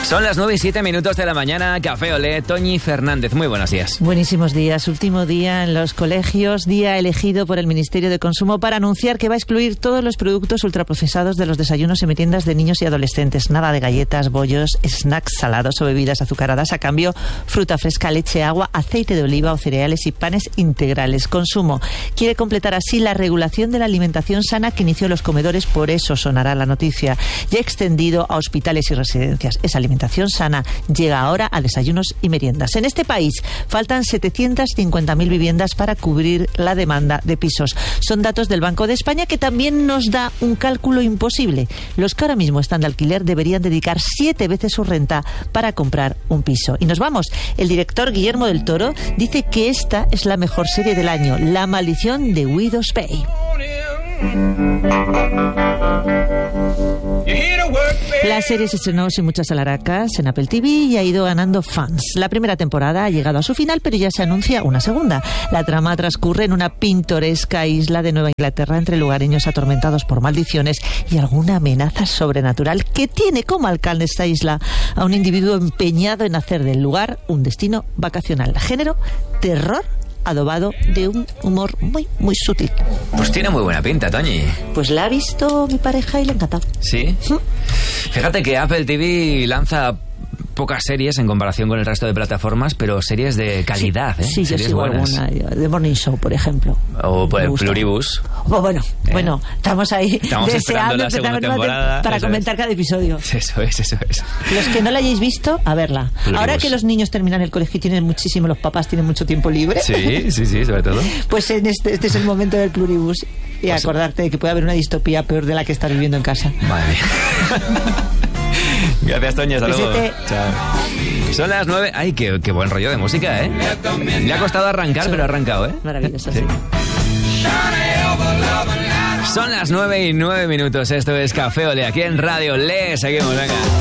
Son las 9:07 de la mañana. Café Olé, Toñi Fernández. Muy buenos días. Buenísimos días. Último día en los colegios, día elegido por el Ministerio de Consumo para anunciar que va a excluir todos los productos ultraprocesados de los desayunos en meriendas de niños y adolescentes. Nada de galletas, bollos, snacks salados o bebidas azucaradas. A cambio, fruta fresca, leche, agua, aceite de oliva o cereales y panes integrales. Consumo quiere completar así la regulación de la alimentación sana que inició los comedores, por eso sonará la noticia. Ya extendido a hospitales y residencias. Esa alimentación sana llega ahora a desayunos y meriendas. En este país faltan 750.000 viviendas para cubrir la demanda de pisos. Son datos del Banco de España, que también nos da un cálculo imposible. Los que ahora mismo están de alquiler deberían dedicar 7 veces su renta para comprar un piso. Y nos vamos. El director Guillermo del Toro dice que esta es la mejor serie del año, La maldición de Widow's Peak. La serie se estrenó sin muchas alaracas en Apple TV y ha ido ganando fans. La primera temporada ha llegado a su final, pero ya se anuncia una segunda. La trama transcurre en una pintoresca isla de Nueva Inglaterra entre lugareños atormentados por maldiciones y alguna amenaza sobrenatural que tiene como alcalde esta isla a un individuo empeñado en hacer del lugar un destino vacacional. Género, terror, adobado de un humor muy, muy sutil. Pues tiene muy buena pinta, Toñi. Pues la ha visto mi pareja y le ha encantado. ¿Sí? Fíjate que Apple TV lanza pocas series en comparación con el resto de plataformas, pero series de calidad, sí, ¿eh? Sí, series yo sigo buenas. Alguna, The Morning Show, por ejemplo. O por el Pluribus. Bueno, estamos ahí esperando la segunda temporada para comentar cada episodio. Eso es. Los que no la hayáis visto, a verla. Pluribus. Ahora que los niños terminan el colegio y tienen muchísimo, los papás tienen mucho tiempo libre. Sí, sobre todo. Pues este es el momento del Pluribus. Y pues acordarte de que puede haber una distopía peor de la que estás viviendo en casa. Madre mía. Gracias, Toña, hasta luego. Chao. Son las 9. Ay, qué buen rollo de música, ¿eh? Me ha costado arrancar, sí, pero ha arrancado, ¿eh? Maravilloso, sí. Son las 9:09. Esto es Café Olé, aquí en Radio Le. Seguimos, venga.